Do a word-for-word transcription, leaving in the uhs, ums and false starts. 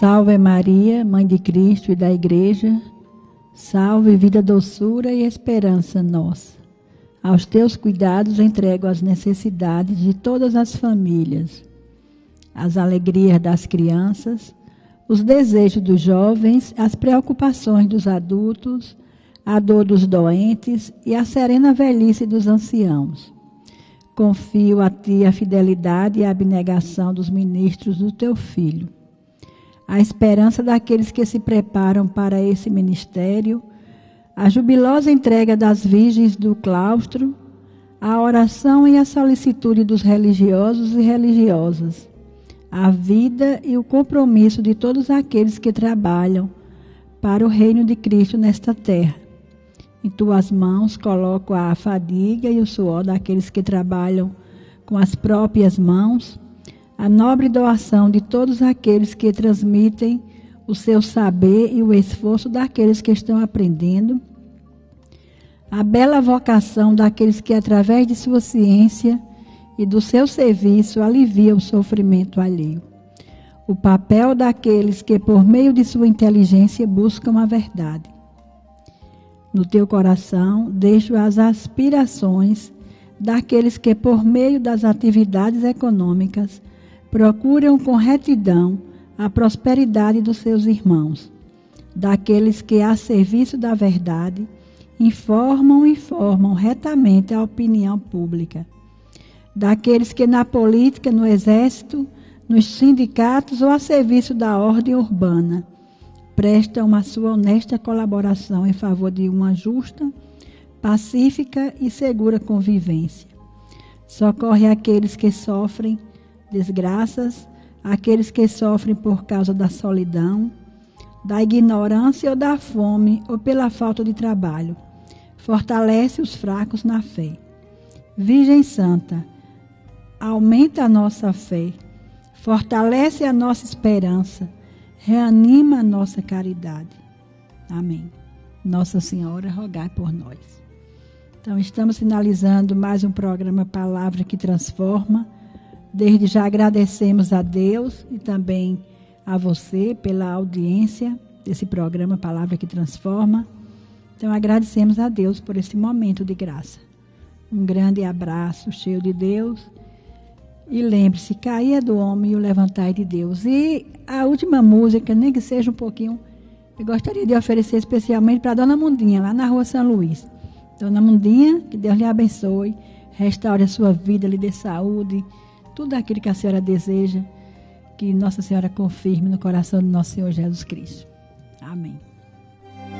Salve Maria, Mãe de Cristo e da Igreja, salve vida, doçura e esperança nossa. Aos teus cuidados entrego as necessidades de todas as famílias, as alegrias das crianças, os desejos dos jovens, as preocupações dos adultos, a dor dos doentes e a serena velhice dos anciãos. Confio a ti a fidelidade e a abnegação dos ministros do teu Filho, a esperança daqueles que se preparam para esse ministério, a jubilosa entrega das virgens do claustro, a oração e a solicitude dos religiosos e religiosas, a vida e o compromisso de todos aqueles que trabalham para o reino de Cristo nesta terra. Em tuas mãos coloco a fadiga e o suor daqueles que trabalham com as próprias mãos, a nobre doação de todos aqueles que transmitem o seu saber e o esforço daqueles que estão aprendendo, a bela vocação daqueles que, através de sua ciência e do seu serviço, aliviam o sofrimento alheio, o papel daqueles que, por meio de sua inteligência, buscam a verdade. No teu coração, deixo as aspirações daqueles que, por meio das atividades econômicas, procuram com retidão a prosperidade dos seus irmãos, daqueles que, a serviço da verdade, informam e formam retamente a opinião pública, daqueles que na política, no exército, nos sindicatos ou a serviço da ordem urbana, prestam a sua honesta colaboração em favor de uma justa, pacífica e segura convivência. Socorre aqueles que sofrem desgraças, aqueles que sofrem por causa da solidão, da ignorância ou da fome ou pela falta de trabalho. Fortalece os fracos na fé. Virgem Santa, aumenta a nossa fé, fortalece a nossa esperança, reanima a nossa caridade. Amém. Nossa Senhora, rogai por nós. Então, estamos finalizando mais um programa Palavra que Transforma. Desde já agradecemos a Deus e também a você pela audiência desse programa Palavra que Transforma. Então, agradecemos a Deus por esse momento de graça. Um grande abraço cheio de Deus. E lembre-se, cair é do homem e o levantar é de Deus. E a última música, nem que seja um pouquinho, eu gostaria de oferecer especialmente para a Dona Mundinha, lá na rua São Luís. Dona Mundinha, que Deus lhe abençoe, restaure a sua vida, lhe dê saúde, tudo aquilo que a senhora deseja, que Nossa Senhora confirme no coração do nosso Senhor Jesus Cristo. Amém.